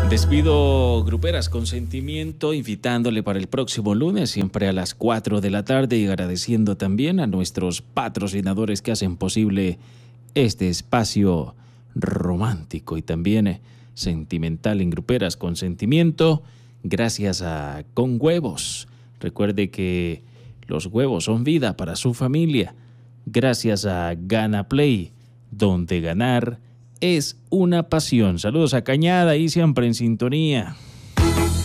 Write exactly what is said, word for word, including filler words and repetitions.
Despido Gruperas con Sentimiento, invitándole para el próximo lunes, siempre a las cuatro de la tarde, y agradeciendo también a nuestros patrocinadores que hacen posible este espacio romántico y también eh, sentimental en Gruperas con Sentimiento, gracias a Con Huevos. Recuerde que los huevos son vida para su familia. Gracias a Gana Play, donde ganar es una pasión. Saludos a Cañada y siempre en sintonía.